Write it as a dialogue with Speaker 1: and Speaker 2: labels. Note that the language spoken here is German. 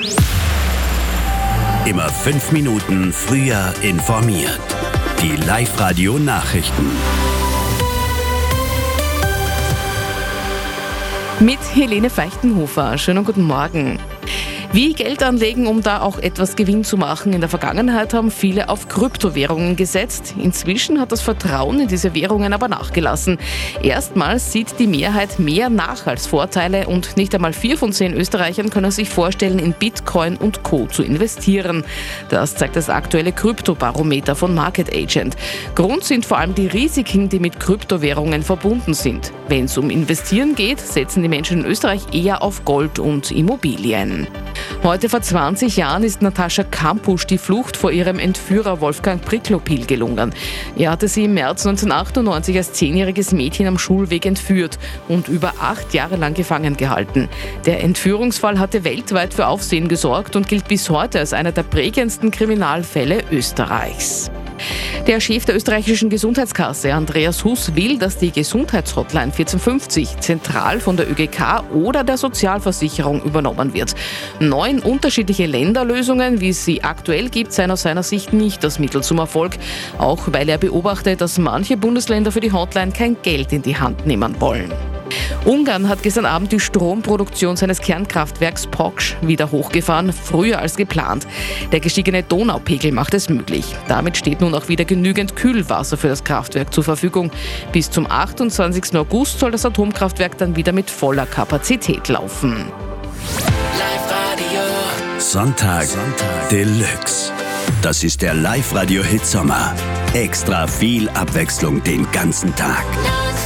Speaker 1: Immer 5 Minuten früher informiert. Die Live-Radio-Nachrichten.
Speaker 2: Mit Helene Feichtenhofer. Schönen guten Morgen. Wie Geld anlegen, um da auch etwas Gewinn zu machen? In der Vergangenheit haben viele auf Kryptowährungen gesetzt. Inzwischen hat das Vertrauen in diese Währungen aber nachgelassen. Erstmals sieht die Mehrheit mehr nach als Vorteile und nicht einmal 4 von 10 Österreichern können sich vorstellen, in Bitcoin und Co. zu investieren. Das zeigt das aktuelle Kryptobarometer von Market Agent. Grund sind vor allem die Risiken, die mit Kryptowährungen verbunden sind. Wenn es um Investieren geht, setzen die Menschen in Österreich eher auf Gold und Immobilien. Heute vor 20 Jahren ist Natascha Kampusch die Flucht vor ihrem Entführer Wolfgang Priklopil gelungen. Er hatte sie im März 1998 als 10-jähriges Mädchen am Schulweg entführt und über 8 Jahre lang gefangen gehalten. Der Entführungsfall hatte weltweit für Aufsehen gesorgt und gilt bis heute als einer der prägendsten Kriminalfälle Österreichs. Der Chef der österreichischen Gesundheitskasse, Andreas Huss, will, dass die Gesundheitshotline 1450 zentral von der ÖGK oder der Sozialversicherung übernommen wird. 9 unterschiedliche Länderlösungen, wie es sie aktuell gibt, seien aus seiner Sicht nicht das Mittel zum Erfolg. Auch weil er beobachtet, dass manche Bundesländer für die Hotline kein Geld in die Hand nehmen wollen. Ungarn hat gestern Abend die Stromproduktion seines Kernkraftwerks Poksh wieder hochgefahren, früher als geplant. Der gestiegene Donaupegel macht es möglich. Damit steht nun auch wieder genügend Kühlwasser für das Kraftwerk zur Verfügung. Bis zum 28. August soll das Atomkraftwerk dann wieder mit voller Kapazität laufen.
Speaker 1: Sonntag Deluxe. Das ist der Live-Radio-Hitsommer. Extra viel Abwechslung den ganzen Tag.